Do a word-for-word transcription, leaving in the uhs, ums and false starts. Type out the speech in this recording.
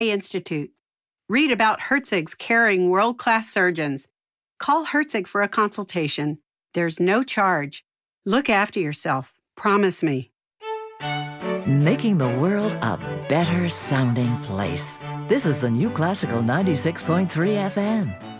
Institute. Read about Herzig's caring world-class surgeons. Call Herzig for a consultation. There's no charge. Look after yourself. Promise me. Making the world a better sounding place. This is the New Classical ninety-six point three F M.